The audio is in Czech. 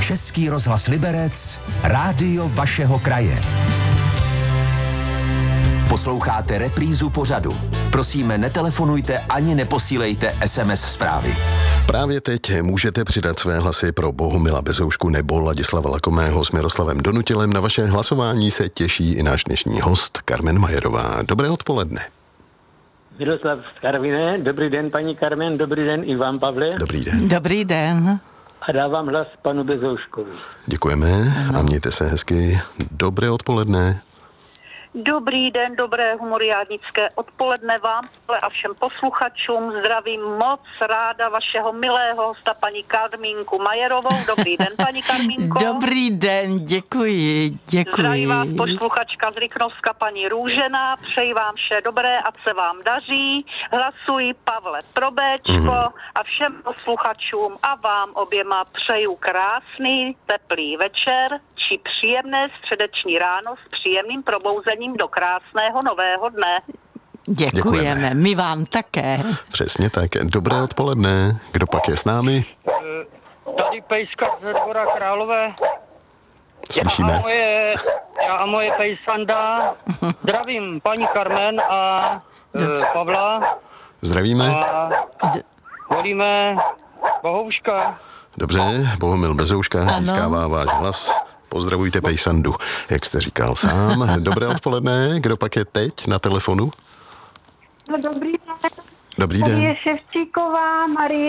Český rozhlas Liberec, rádio vašeho kraje. Posloucháte reprízu pořadu. Prosíme, netelefonujte ani neposílejte SMS zprávy. Právě teď můžete přidat své hlasy pro Bohumila Bezoušku nebo Ladislava Lakomého s Miroslavem Donutilem. Na vaše hlasování se těší i náš dnešní host Karmen Majerová. Dobré odpoledne. Miroslav z Karviné. Dobrý den, paní Karmen. Dobrý den i vám, Pavle. Dobrý den. Dobrý den. A dávám hlas panu Bezouškovi. Děkujeme a mějte se hezky. Dobré odpoledne. Dobrý den, dobré humoriádnické odpoledne vám a všem posluchačům. Zdravím moc ráda vašeho milého hosta, paní Karmínku Majerovou. Dobrý den, paní Karmínko. Dobrý den, děkuji. Zdraví vás posluchačka z Rychnovska, paní Růžena. Přeji vám vše dobré, ať se vám daří. Hlasuji Pavle pro Béčko a všem posluchačům a vám oběma přeju krásný, teplý večer či příjemné středeční ráno s příjemným probouzením do krásného nového dne. Děkujeme, my vám také. Přesně tak. Dobré odpoledne. Kdo pak je s námi? Tady Pejska ze Dvora Králové. Slyšíme. Já a moje pejsanda. Zdravím paní Karmen a Pavla. Zdravíme. A volíme Bohouška. Dobře, Bohumil Bezouška získává váš hlas. Pozdravujte pejsandu, jak jste říkal sám. Dobré odpoledne. Kdo pak je teď na telefonu? Dobrý den. Dobrý den. Tady je Ševčíková Marie.